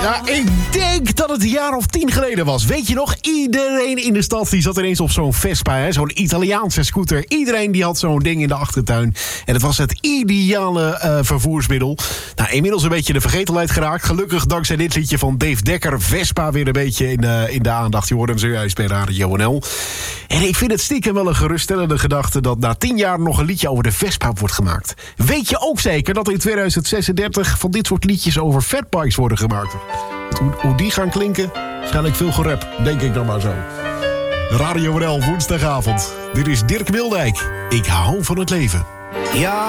Ja, ik denk dat het een jaar of 10 geleden was. Weet je nog, iedereen in de stad die zat ineens op zo'n Vespa, hè? Zo'n Italiaanse scooter. Iedereen die had zo'n ding in de achtertuin. En het was het ideale vervoersmiddel. Nou, inmiddels een beetje de vergetelheid geraakt. Gelukkig dankzij dit liedje van Dave Dekker, Vespa weer een beetje in de aandacht. Je hoorde hem zojuist bij Radio NL. En ik vind het stiekem wel een geruststellende gedachte dat na 10 jaar nog een liedje over de Vespa wordt gemaakt. Weet je ook zeker dat in 2036 van dit soort liedjes over fatbikes worden gemaakt? Hoe die gaan klinken? Waarschijnlijk veel gerap, denk ik dan maar zo. Radio NL, woensdagavond. Dit is Dirk Wildijk. Ik hou van het leven. Ja.